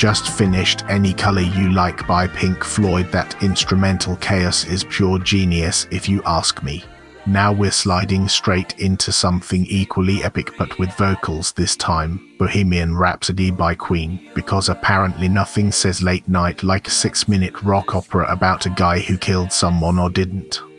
just finished Any Color You Like by Pink Floyd. That instrumental chaos is pure genius if you ask me. Now we're sliding straight into something equally epic but with vocals this time, Bohemian Rhapsody by Queen, because apparently nothing says late night like a 6-minute rock opera about a guy who killed someone or didn't.